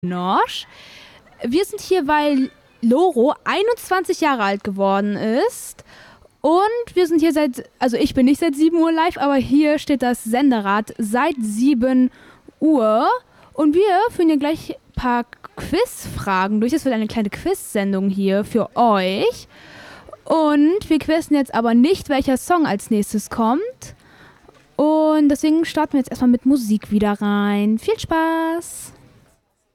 Nosch. Wir sind hier, weil Loro 21 Jahre alt geworden ist. Und wir sind hier also ich bin nicht seit 7 Uhr live, aber hier steht das Senderad seit 7 Uhr. Und wir führen hier gleich ein paar Quizfragen durch. Es wird eine kleine Quiz-Sendung hier für euch. Und wir quizzen jetzt aber nicht, welcher Song als nächstes kommt. Und deswegen starten wir jetzt erstmal mit Musik wieder rein. Viel Spaß!